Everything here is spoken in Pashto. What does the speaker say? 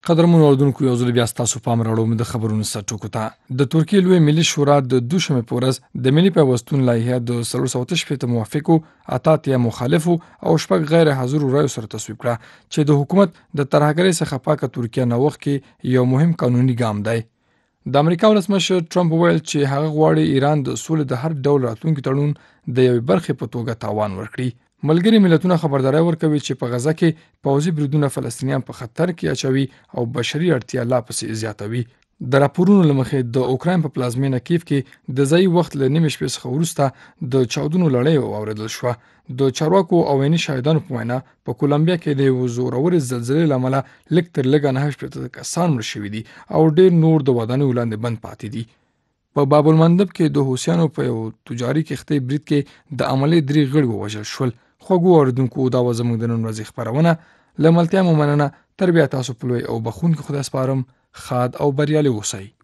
قدرمنو اوردونکو یو ځل بیا ستاسو پام راوړم د خبرونو سرټکو ته. د ترکیې لوی ملي شورا د دوشنبه په ورځ د ملي پیوستون لایحه د 380 موافقو، اتاتیا مخالفو او شپږ غیر حاضرو رایو سره تصویب کړه چې د حکومت د ترهګرۍ څخه پاکه ترکیه نوښت کې یو مهم قانوني ګام دی. د امریکا ولسمشر ټرمپ وویل چې هغه غواړي ایران د سولې د هر ډول راتلونکي تړون د یوې برخې په توګه تاوان ورکړي. ملګري ملتونه خبرداری ورکوي چې په غزه کې پوځي بریدونه فلسطینیان په خطر کې اچوي او بشري اړتیا لا پسې زیاتوي. د راپورونو له مخې د اوکراین په پلازمینه کیف کې د ځایي وخت له نیمې شپې څخه وروسته د چاودنو لړۍ واوریدل شوه. د چارواکو او عیني شاهدانو په وینا په کولمبیا کې د یوې زورورې زلزلې له امله لږ تر لږه 9 کسان مړه شوي دي او ډېر نور د ودانیو لاندې بند پاتې دي. په باب المندب کې د حوثیانو په یو تجاري کښتۍ برید کې د عملې 3 غړي ووژل شول. خوږو اوریدونکو، دا و زموږ د نن ورځې خپرونه. له ملتیا مو مننه. تر بیا تاسو په لوی او بخښونکي خدای سپارم. ښاد او بریالي اوسئ.